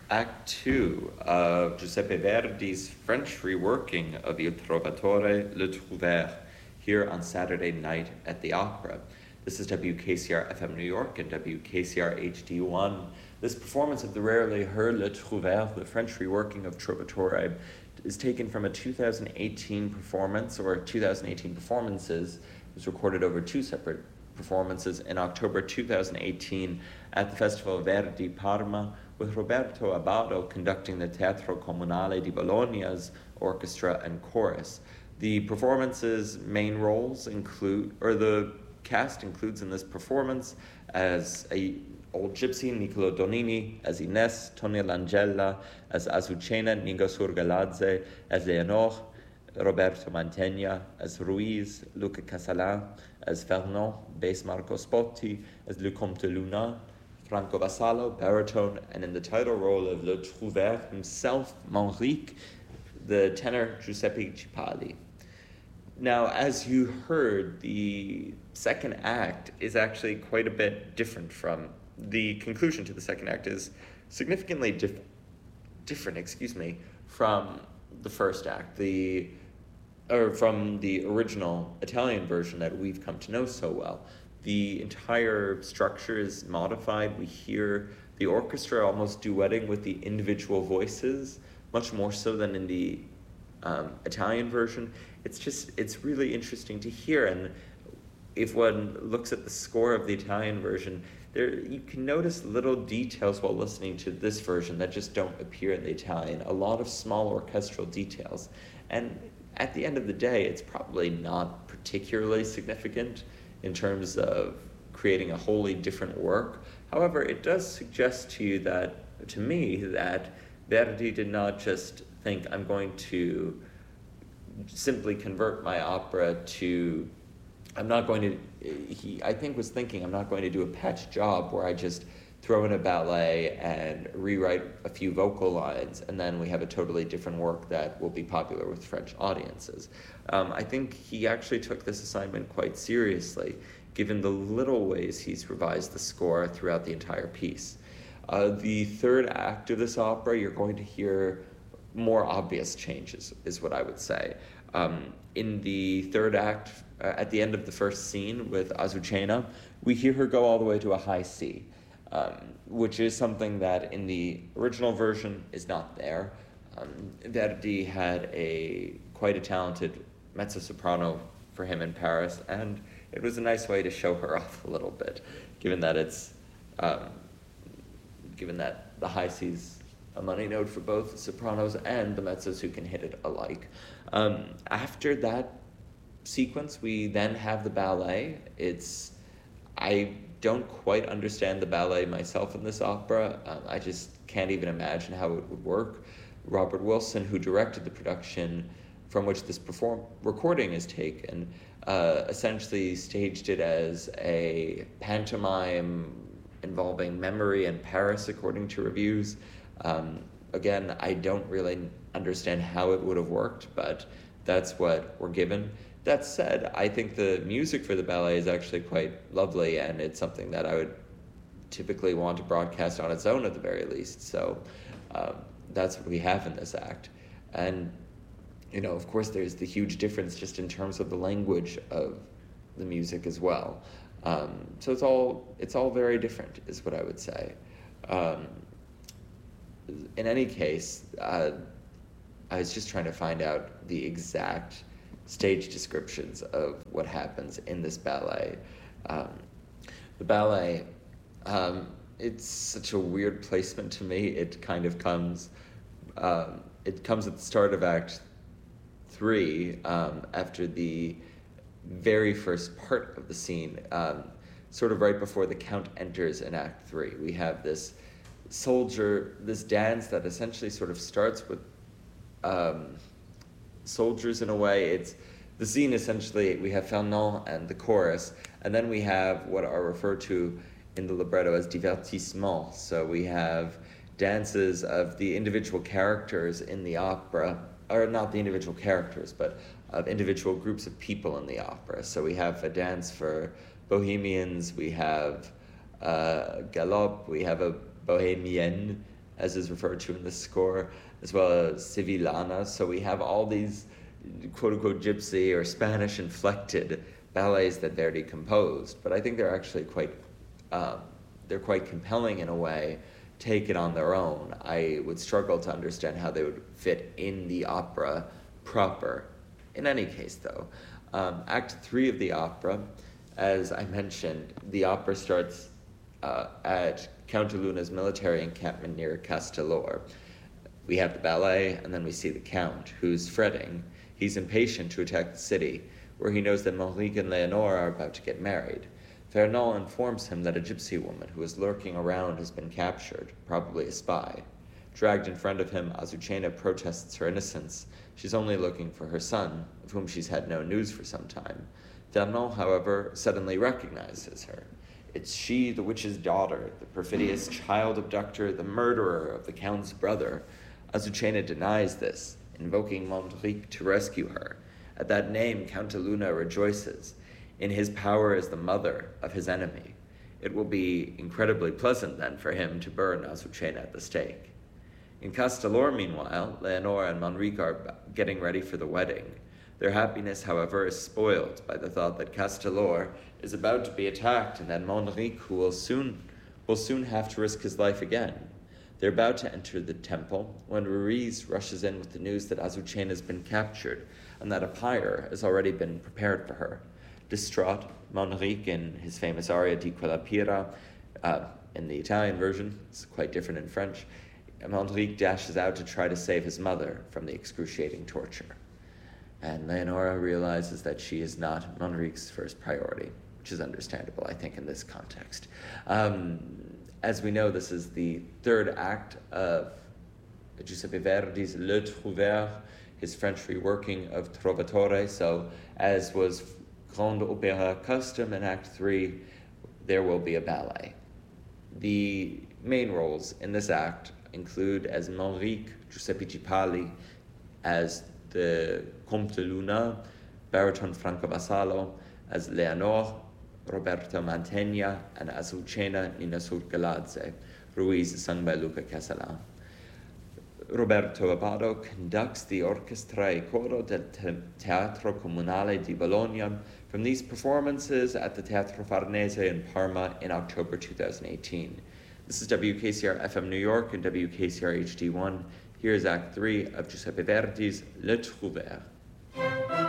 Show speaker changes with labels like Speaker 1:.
Speaker 1: Act 2 of Giuseppe Verdi's French reworking of Il Trovatore Le Trouvère here on Saturday night at the Opera. This is WKCR FM New York and WKCR HD1. This performance of the rarely heard Le Trouvère, the French reworking of Trovatore, is taken from a 2018 performance, or 2018 performances. It was recorded over two separate performances in October 2018 at the Festival Verdi Parma, with Roberto Abbado conducting the Teatro Comunale di Bologna's orchestra and chorus. The performance's main roles include, or the cast includes in this performance as a old gypsy, Niccolo Donini, as Ines, Tonia Langella, as Azucena, Nigo Surgaladze, as Leonor, Roberto Mantegna, as Ruiz, Luca Casalan, as Fernand, bass Marco Spotti, as Le Comte Luna, Franco Vassallo, baritone, and in the title role of Le Trouvère himself, Manrique, the tenor Giuseppe Cipali. Now, as you heard, the second act is actually quite a bit different from the conclusion to the second act is significantly different from the first act, from the original Italian version that we've come to know so well. The entire structure is modified. We hear the orchestra almost duetting with the individual voices, much more so than in the Italian version. It's really interesting to hear. And if one looks at the score of the Italian version, you can notice little details while listening to this version that just don't appear in the Italian. A lot of small orchestral details. And at the end of the day, it's probably not particularly significant in terms of creating a wholly different work. However, it does suggest to me that Verdi did not just think, I'm going to simply convert my opera to, I think was thinking, I'm not going to do a patch job where I just throw in a ballet and rewrite a few vocal lines, and then we have a totally different work that will be popular with French audiences. I think he actually took this assignment quite seriously, given the little ways he's revised the score throughout the entire piece. The third act of this opera, you're going to hear more obvious changes, is what I would say. In the third act, at the end of the first scene with Azucena, we hear her go all the way to a high C, which is something that in the original version is not there. Verdi had quite a talented mezzo-soprano for him in Paris, and it was a nice way to show her off a little bit, given that the high C's a money note for both the sopranos and the mezzos who can hit it alike. After that sequence, we then have the ballet. I don't quite understand the ballet myself in this opera. I just can't even imagine how it would work. Robert Wilson, who directed the production from which this recording is taken, essentially staged it as a pantomime involving memory and Paris, according to reviews. Again, I don't really understand how it would have worked, but that's what we're given. That said, I think the music for the ballet is actually quite lovely, and it's something that I would typically want to broadcast on its own at the very least. So that's what we have in this act. And, of course, there's the huge difference just in terms of the language of the music as well. So it's all very different, is what I would say. In any case, I was just trying to find out the exact stage descriptions of what happens in this ballet. The ballet, it's such a weird placement to me. It kind of comes at the start of Act 3, after the very first part of the scene, sort of right before the Count enters in Act 3. We have this dance that essentially sort of starts with soldiers in a way. It's the scene essentially, we have Fernand and the chorus, and then we have what are referred to in the libretto as divertissement. So we have dances of the individual characters in the opera, or not the individual characters, but of individual groups of people in the opera. So we have a dance for bohemians, we have galop, we have a bohemienne, as is referred to in the score, as well as Sevillana. So we have all these quote-unquote gypsy or Spanish-inflected ballets that Verdi composed, but I think they're actually quite compelling in a way, taken on their own. I would struggle to understand how they would fit in the opera proper. In any case, though, Act 3 of the opera, as I mentioned, the opera starts at Count de Luna's military encampment near Castellor. We have the ballet, and then we see the Count, who's fretting. He's impatient to attack the city, where he knows that Manrique and Leonore are about to get married. Fernand informs him that a gypsy woman who is lurking around has been captured, probably a spy. Dragged in front of him, Azucena protests her innocence. She's only looking for her son, of whom she's had no news for some time. Fernand, however, suddenly recognizes her. It's she, the witch's daughter, the perfidious child abductor, the murderer of the Count's brother. Azucena denies this, invoking Manrique to rescue her. At that name, Count de Luna rejoices. In his power as the mother of his enemy. It will be incredibly pleasant then for him to burn Azucena at the stake. In Castellor, meanwhile, Leonore and Manrique are getting ready for the wedding. Their happiness, however, is spoiled by the thought that Castellor is about to be attacked and that Manrique will soon have to risk his life again. They're about to enter the temple when Ruiz rushes in with the news that Azucena has been captured and that a pyre has already been prepared for her. Distraught, Manrique, in his famous aria Di quella pira, in the Italian version, it's quite different in French, Manrique dashes out to try to save his mother from the excruciating torture. And Leonora realizes that she is not Manrique's first priority, which is understandable, I think, in this context. As we know, this is the third act of Giuseppe Verdi's Le Trouvère, his French reworking of Trovatore. So, as was Grande Opera custom in Act 3, there will be a ballet. The main roles in this act include as Manrique, Giuseppe Cipalli, as the Comte de Luna, baritone Franco Vassallo, as Leonore, Roberto Mantegna, and Azucena, Nina Surgaladze. Ruiz is sung by Luca Casalan. Roberto Abbado conducts the Orchestra e Coro del Teatro Comunale di Bologna from these performances at the Teatro Farnese in Parma in October 2018. This is WKCR FM New York and WKCR HD1. Here's Act 3 of Giuseppe Verdi's Le Trouvère.